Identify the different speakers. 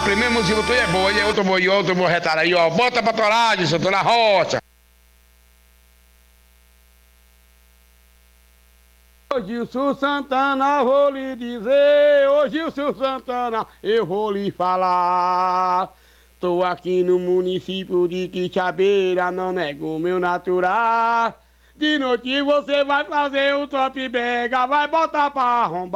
Speaker 1: primeira música tua é boa, e outro vou retar aí, ó. Bota pra torar, eu tô na roça. Ô Gilson Santana, vou lhe dizer, ô Gilson Santana, eu vou lhe falar. Tô aqui no município de Quixabeira, não nego meu natural. De noite você vai fazer o top brega, vai botar pra arrombar.